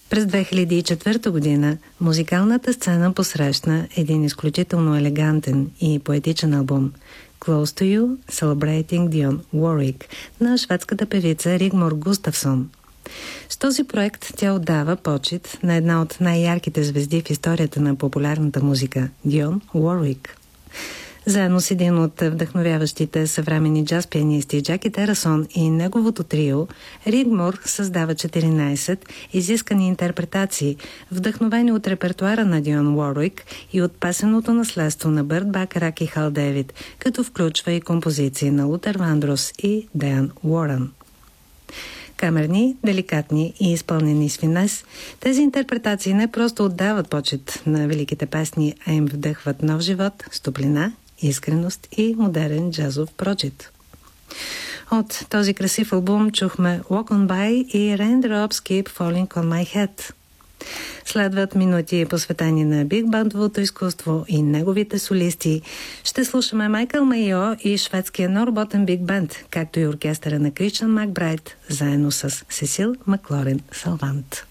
През 2004 година музикалната сцена посрещна един изключително елегантен и поетичен албум Close to You, Celebrating Dionne Warwick на шведската певица Ригмор Густавсон. С този проект тя отдава почит на една от най-ярките звезди в историята на популярната музика – Дионн Уорвик. Заедно с един от вдъхновяващите съвременни джаз пианисти Джаки Терасон и неговото трио, Ригмор създава 14 изискани интерпретации, вдъхновени от репертуара на Дионн Уорвик и от песенното наследство на Бърт Бакарак и Хал Дейвид, като включва и композиции на Лутер Вандрос и Диан Уорън. Камерни, деликатни и изпълнени с финес, тези интерпретации не просто отдават почет на великите песни, а им вдъхват нов живот, с топлина, искреност и модерен джазов прочит. От този красив албум чухме Walk on By и Raindrops Keep Falling on My Head. Следват минути посветени на биг-бандовото изкуство и неговите солисти. Ще слушаме Майкъл Майо и шведския Норботен биг банд, както и оркестъра на Кричан Макбрайт, заедно с Сесил Маклорен Салвант.